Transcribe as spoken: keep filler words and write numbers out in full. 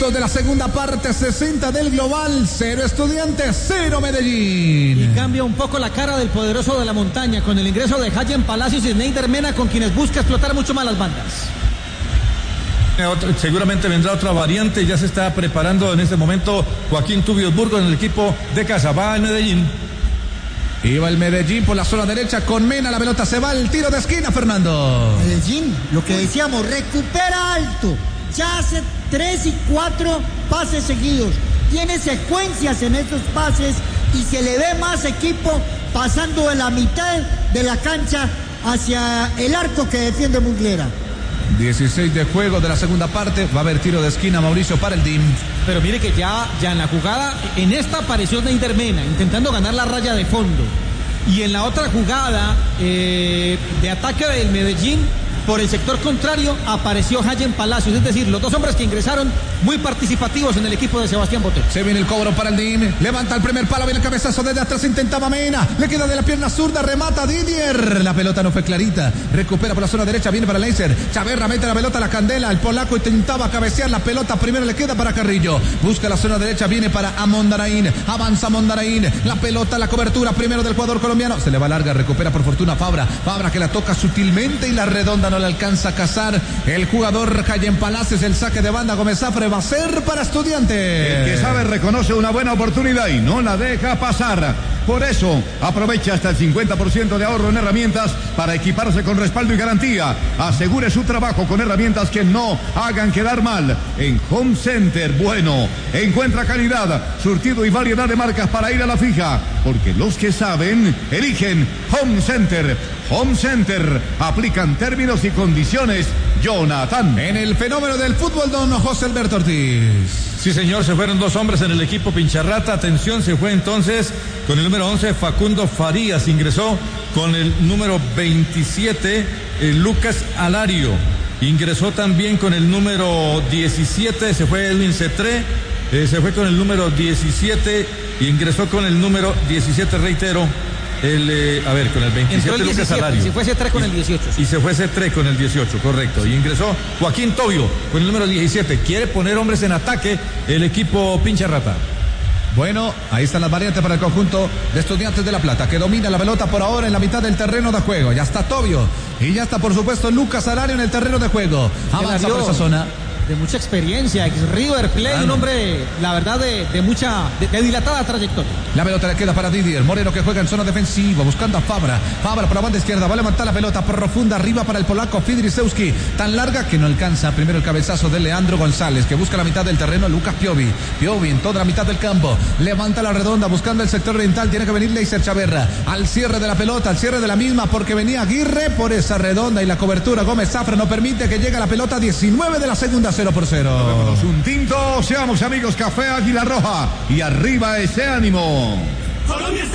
De la segunda parte, sesenta del global, cero Estudiantes, cero Medellín. Y cambia un poco la cara del poderoso de la montaña con el ingreso de Hayen Palacios y Neider Mena, con quienes busca explotar mucho más las bandas. Seguramente vendrá otra variante, ya se está preparando en este momento Joaquín Tubio Burgos en el equipo de casa. Va el Medellín. Iba el Medellín por la zona derecha con Mena, la pelota se va, el tiro de esquina, Fernando. Medellín, lo que decíamos, recupera alto. Ya hace tres y cuatro pases seguidos. Tiene secuencias en esos pases y se le ve más equipo pasando de la mitad de la cancha hacia el arco que defiende Muslera. dieciséis de juego de la segunda parte. Va a haber tiro de esquina, Mauricio, para el D I M. Pero mire que ya, ya en la jugada, en esta apareció Neider Mena intentando ganar la raya de fondo. Y en la otra jugada eh, de ataque del Medellín, por el sector contrario apareció Hayen Palacios, es decir, los dos hombres que ingresaron muy participativos en el equipo de Sebastián Botet. Se viene el cobro para el D I M, levanta el primer palo, viene el cabezazo desde atrás, intentaba Mena, le queda de la pierna zurda, remata Didier, la pelota no fue clarita, recupera por la zona derecha, viene para Leiser, Chaverra mete la pelota a la candela, el polaco intentaba cabecear la pelota, primero le queda para Carrillo, busca la zona derecha, viene para Amondaraín, avanza Amondaraín, la pelota, la cobertura primero del jugador colombiano, se le va larga, recupera por fortuna Fabra, Fabra que la toca sutilmente y la redonda no le alcanza a cazar el jugador Hayen Palacios, el saque de banda Gómez Zafre va a ser para Estudiantes. El que sabe reconoce una buena oportunidad y no la deja pasar. Por eso, aprovecha hasta el cincuenta por ciento de ahorro en herramientas para equiparse con respaldo y garantía. Asegure su trabajo con herramientas que no hagan quedar mal. En Home Center, bueno, encuentra calidad, surtido y variedad de marcas para ir a la fija. Porque los que saben, eligen Home Center. Home Center, aplican términos y condiciones. Jonathan. En el fenómeno del fútbol, don José Alberto Ortiz. Sí, señor, se fueron dos hombres en el equipo Pincharrata. Atención, se fue entonces con el número once Facundo Farías. Ingresó con el número veintisiete eh, Lucas Alario. Ingresó también con el número diecisiete, se fue Edwin Cetré. Eh, se fue con el número diecisiete y ingresó con el número diecisiete, reitero. El, eh, a ver, con el veintisiete el Lucas Alario. Y se fue Cetré con el dieciocho. Sí. Y se fue Cetré con el dieciocho, correcto. Y ingresó Joaquín Tobio con el número diecisiete. Quiere poner hombres en ataque el equipo Pincharrata. Bueno, ahí están las variantes para el conjunto de Estudiantes de La Plata, que domina la pelota por ahora en la mitad del terreno de juego. Ya está Tobio y ya está, por supuesto, Lucas Alario en el terreno de juego. Avanza por esa zona. De mucha experiencia, ex River Plate, ah, un hombre, la verdad, de, de mucha, de, de dilatada trayectoria. La pelota le queda para Didier Moreno, que juega en zona defensiva, buscando a Fabra. Fabra por la banda izquierda, va a levantar la pelota profunda arriba para el polaco Fidrisewski, tan larga que no alcanza. Primero el cabezazo de Leandro González, que busca la mitad del terreno. Lucas Piovi, Piovi en toda la mitad del campo, levanta la redonda, buscando el sector oriental. Tiene que venir Leiser Chaverra al cierre de la pelota, al cierre de la misma, porque venía Aguirre por esa redonda y la cobertura. Gómez Zafra no permite que llegue la pelota. Diecinueve de la segunda, cero por cero. Tomémonos un tinto, seamos amigos. Café Águila Roja y arriba ese ánimo. Colombia.